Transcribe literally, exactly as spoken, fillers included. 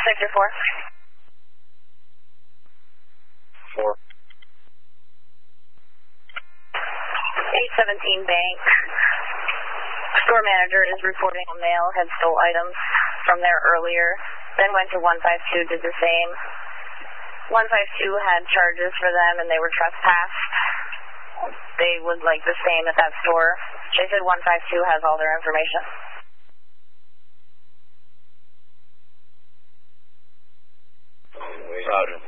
Sector four. Four. eight seventeen Bank. Store manager is reporting a male had stole items from there earlier, then went to one five two, did the same. one five two had charges for them and they were trespassed. They would like the same at that store. They said one five two has all their information. Roger.